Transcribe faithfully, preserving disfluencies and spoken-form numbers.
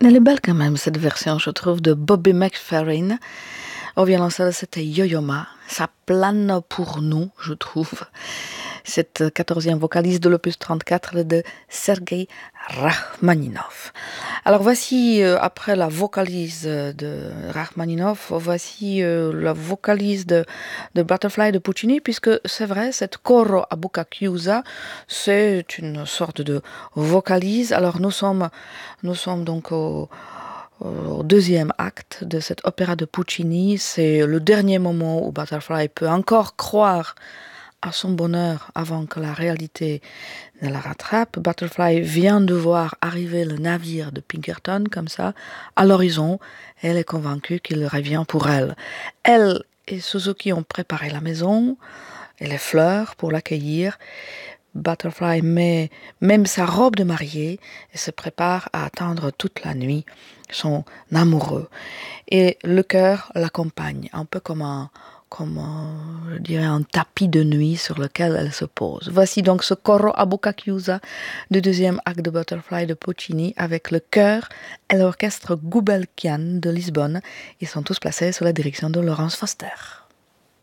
Elle est belle quand même cette version, je trouve, de Bobby McFerrin. Au violoncelle, c'était Yo-Yo Ma. Ça plane pour nous, je trouve. Cette quatorzième vocaliste de l'opus trente-quatre de Sergei Rachmaninov. Alors voici, euh, après la vocalise de Rachmaninov, voici euh, la vocalise de, de Butterfly de Puccini, puisque c'est vrai, cette coro a bocca chiusa, c'est une sorte de vocalise. Alors nous sommes, nous sommes donc au, au deuxième acte de cet opéra de Puccini. C'est le dernier moment où Butterfly peut encore croire à son bonheur avant que la réalité ne la rattrape. Butterfly vient de voir arriver le navire de Pinkerton comme ça à l'horizon. Elle est convaincue qu'il revient pour elle. Elle et Suzuki ont préparé la maison et les fleurs pour l'accueillir. Butterfly met même sa robe de mariée et se prépare à attendre toute la nuit son amoureux. Et le cœur l'accompagne, un peu comme un comme un, je dirais un tapis de nuit sur lequel elle se pose. Voici donc ce coro a bocca chiusa du deuxième acte de Butterfly de Puccini avec le chœur et l'orchestre Gubelkian de Lisbonne. Ils sont tous placés sous la direction de Laurence Foster.